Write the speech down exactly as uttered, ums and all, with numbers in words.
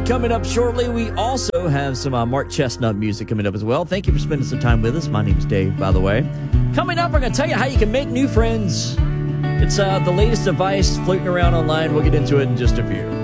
coming up shortly. We also have some uh, Mark Chestnut music coming up as well. Thank you for spending some time with us. My name's Dave, by the way. Coming up, we're going to tell you how you can make new friends. It's uh, the latest device floating around online. We'll get into it in just a few.